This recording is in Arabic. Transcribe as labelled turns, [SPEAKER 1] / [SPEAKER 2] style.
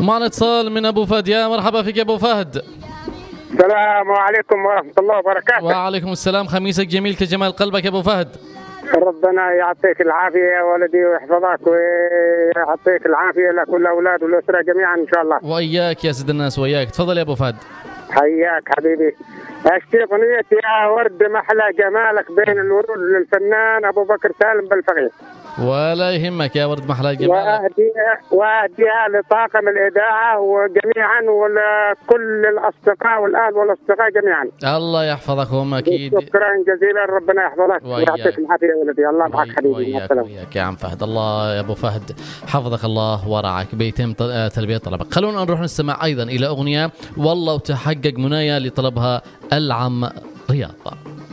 [SPEAKER 1] معنا اتصال من أبو فهد. يا مرحبا فيك يا أبو فهد.
[SPEAKER 2] السلام عليكم ورحمة الله وبركاته.
[SPEAKER 1] وعليكم السلام. خميسك جميل كجمال قلبك يا أبو فهد.
[SPEAKER 2] ربنا يعطيك العافية يا ولدي ويحفظك ويعطيك العافية لكل الأولاد والأسرة جميعا إن شاء الله.
[SPEAKER 1] وإياك يا سيد الناس وإياك. تفضل يا أبو فهد.
[SPEAKER 2] حياك حبيبي. اشتي أغنية يا ورد محلى جمالك بين الورود للفنان أبو بكر سالم بالفقيه.
[SPEAKER 1] ولا يهمك يا ورد محلى جمالك.
[SPEAKER 2] وأهديها لطاقم الإذاعة وجميعا ولكل الأصدقاء والأهل والأصدقاء جميعا.
[SPEAKER 1] الله يحفظكم أكيد.
[SPEAKER 2] شكرا جزيلا. ربنا يحفظك ويعطيك العافية يا ولدي. الله معك حبيبي.
[SPEAKER 1] وياك يا عم فهد. الله يا أبو فهد حفظك الله ورعاك. بيتم تلبية طلبك. خلونا نروح نستمع أيضا إلى أغنية والله وتحقق منايا لطلبها العم رياض.